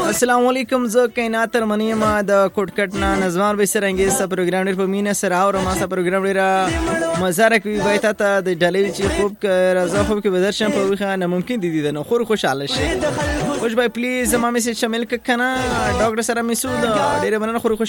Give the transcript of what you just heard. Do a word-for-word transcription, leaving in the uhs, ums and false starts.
السلام علیکم. زه کائنات ترمنی ما د کوټکټ نه نظمان به سرنګي سره پروګرام ډیر په مینه سره او ما سره پروګرام ډیر مزه کوي. وای ته ته د ډالۍ چې خوب راځه خوب کې بدرشم په وخه نه ممکن دي دي نه خور خوشاله شي. خوش بای پلیز ما میسج شامل ک کنه ډاکټر سره میسود ډیر مننه خور